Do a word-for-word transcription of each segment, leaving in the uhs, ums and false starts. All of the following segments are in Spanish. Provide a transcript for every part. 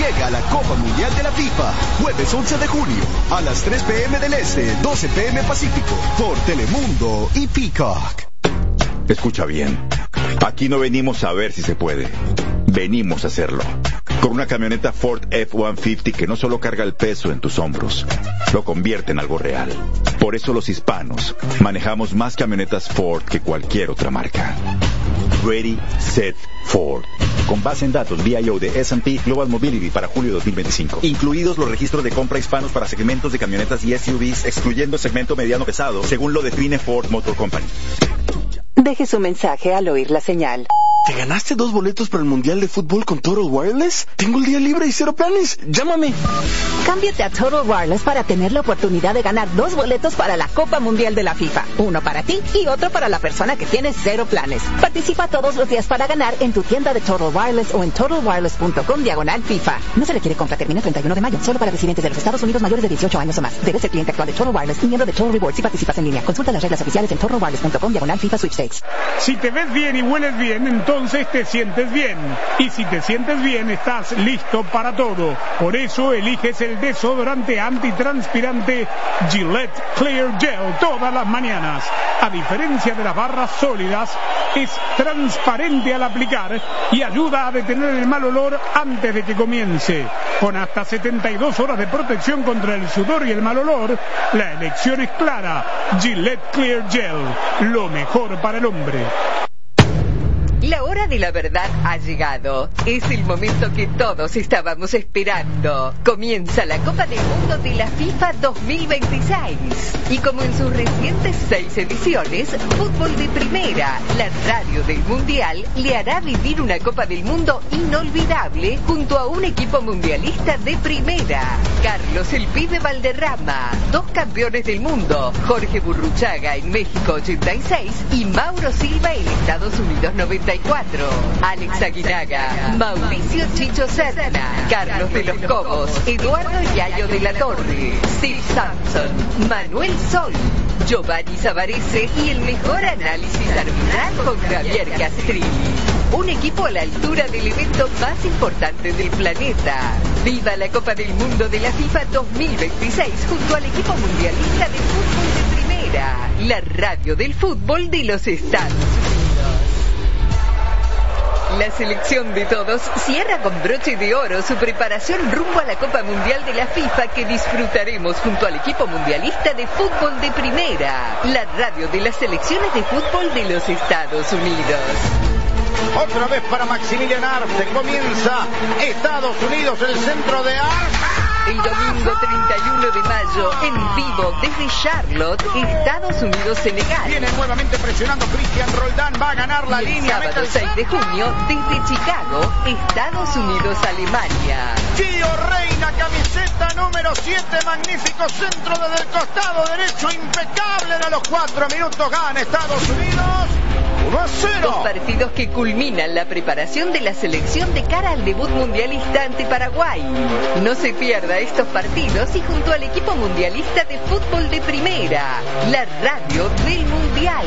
Llega la Copa Mundial de la FIFA, jueves once de junio, a las tres p m del Este, doce p m Pacífico, por Telemundo y Peacock. Escucha bien, aquí no venimos a ver si se puede, venimos a hacerlo. Con una camioneta Ford F ciento cincuenta que no solo carga el peso en tus hombros, lo convierte en algo real. Por eso los hispanos manejamos más camionetas Ford que cualquier otra marca. Ready, Set, Ford. Con base en datos V I O de S and P Global Mobility para julio de dos mil veinticinco. Incluidos los registros de compra hispanos para segmentos de camionetas y S U Vs, excluyendo el segmento mediano pesado, según lo define Ford Motor Company. Deje su mensaje al oír la señal. ¿Te ganaste dos boletos para el Mundial de Fútbol con Total Wireless? Tengo el día libre y cero planes. Llámame. Cámbiate a Total Wireless para tener la oportunidad de ganar dos boletos para la Copa Mundial de la FIFA. Uno para ti y otro para la persona que tiene cero planes. Participa todos los días para ganar en tu tienda de Total Wireless o en total wireless punto com diagonal FIFA. No se requiere compra. Termina el treinta y uno de mayo. Solo para residentes de los Estados Unidos mayores de dieciocho años o más. Debes ser cliente actual de Total Wireless y miembro de Total Rewards si participas en línea. Consulta las reglas oficiales en total wireless punto com diagonal FIFA Sweepstakes. Si te ves bien y hueles bien, entonces te sientes bien. Y si te sientes bien, estás listo para todo. Por eso eliges el desodorante antitranspirante Gillette Clear Gel todas las mañanas. A diferencia de las barras sólidas, es transparente al aplicar y ayuda a detener el mal olor antes de que comience. Con hasta setenta y dos horas de protección contra el sudor y el mal olor, la elección es clara. Gillette Clear Gel, lo mejor para el hombre. La hora de la verdad ha llegado. Es el momento que todos estábamos esperando. Comienza la Copa del Mundo de la FIFA dos mil veintiséis. Y como en sus recientes seis ediciones, Fútbol de Primera, la radio del Mundial, le hará vivir una Copa del Mundo inolvidable junto a un equipo mundialista de primera. Carlos el Pibe Valderrama, dos campeones del mundo, Jorge Burruchaga en México ochenta y seis y Mauro Silva en Estados Unidos noventa y cuatro. Alex Aguinaga, Mauricio Chicho Serna, Carlos de los Cobos, Eduardo Yayo de la Torre, Steve Sampson, Manuel Sol, Giovanni Savarese y el mejor análisis arbitral con Javier Castrilli. Un equipo a la altura del evento más importante del planeta. Viva la Copa del Mundo de la FIFA dos mil veintiséis junto al equipo mundialista de fútbol de primera, la radio del fútbol de los Estados Unidos. La selección de todos cierra con broche de oro su preparación rumbo a la Copa Mundial de la FIFA que disfrutaremos junto al equipo mundialista de fútbol de primera, la radio de las selecciones de fútbol de los Estados Unidos. Otra vez para Maximilian Arce, comienza Estados Unidos, el centro de Arce. El domingo treinta y uno de mayo, en vivo desde Charlotte, Estados Unidos-Senegal. Viene nuevamente presionando Cristian Roldán, va a ganar la y línea. El sábado seis de junio, desde Chicago, Estados Unidos-Alemania. Gio Reina, camiseta número siete, magnífico centro desde el costado derecho, impecable. A los cuatro minutos gana Estados Unidos. uno a cero. Dos partidos que culminan la preparación de la selección de cara al debut mundialista ante Paraguay. No se pierda estos partidos y junto al equipo mundialista de fútbol de primera, la radio del Mundial.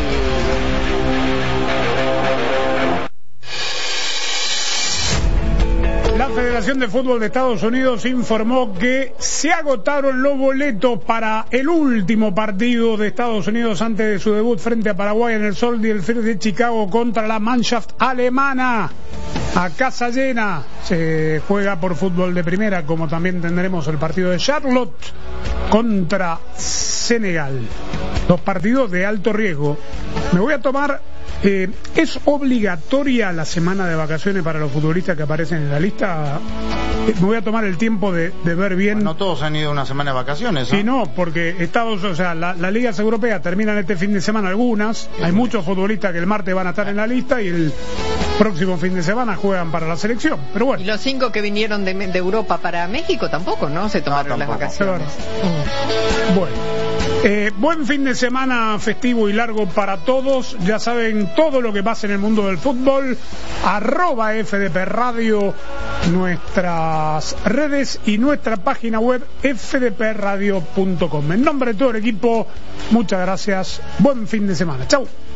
La Federación de Fútbol de Estados Unidos informó que se agotaron los boletos para el último partido de Estados Unidos antes de su debut frente a Paraguay en el Soldier Field de Chicago contra la Mannschaft alemana. A casa llena se juega por fútbol de primera, como también tendremos el partido de Charlotte contra Senegal. Dos partidos de alto riesgo. Me voy a tomar... Eh, ¿Es obligatoria la semana de vacaciones para los futbolistas que aparecen en la lista? Eh, me voy a tomar el tiempo de, de ver bien. Bueno, no todos han ido una semana de vacaciones, ¿no? Sí, no, porque Estados, o sea, la, las ligas europeas terminan este fin de semana algunas. Hay muchos futbolistas que el martes van a estar en la lista y el próximo fin de semana juegan para la selección. Pero bueno. Y los cinco que vinieron de, de Europa para México tampoco, ¿no? Se tomaron no, las vacaciones. Mm. Bueno. Eh, buen fin de semana festivo y largo para todos. Ya saben todo lo que pasa en el mundo del fútbol. Arroba F D P Radio, nuestras redes y nuestra página web f d p radio punto com. En nombre de todo el equipo, muchas gracias. Buen fin de semana. Chau.